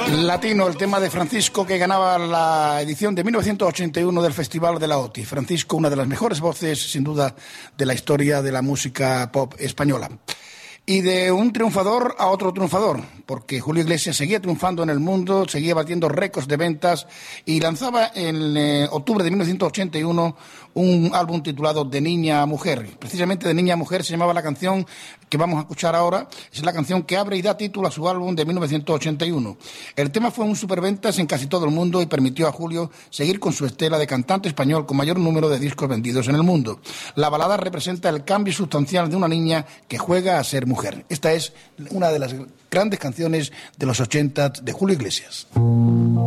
Latino, el tema de Francisco, que ganaba la edición de 1981 del Festival de la OTI. Francisco, una de las mejores voces, sin duda, de la historia de la música pop española. Y de un triunfador a otro triunfador, porque Julio Iglesias seguía triunfando en el mundo, seguía batiendo récords de ventas y lanzaba en octubre de 1981 un álbum titulado De Niña a Mujer. Precisamente De Niña a Mujer se llamaba la canción que vamos a escuchar ahora. Es la canción que abre y da título a su álbum de 1981. El tema fue un superventas en casi todo el mundo y permitió a Julio seguir con su estela de cantante español con mayor número de discos vendidos en el mundo. La balada representa el cambio sustancial de una niña que juega a ser mujer. Esta es una de las grandes canciones de los 80 de Julio Iglesias.